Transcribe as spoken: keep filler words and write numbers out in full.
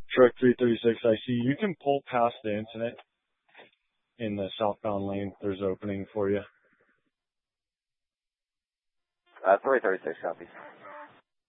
Truck three thirty-six, I see. You can pull past the incident in the southbound lane. There's opening for you. Uh, three thirty-six copies.